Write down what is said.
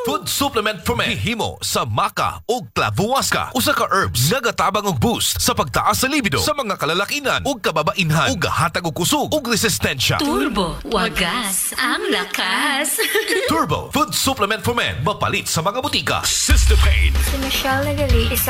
Food supplement for men himo sa maca o clavuasca. Usa ka herbs nga gatabang og boost sa pagtaas sa libido sa mga kalalakinan ug kababainhan ug gahatag og kusog ug resistensya. Turbo, wagas, ang lakas. Turbo Food supplement for men mapalit sa mga butika. Sister Pain. Si Michelle Nagali, isa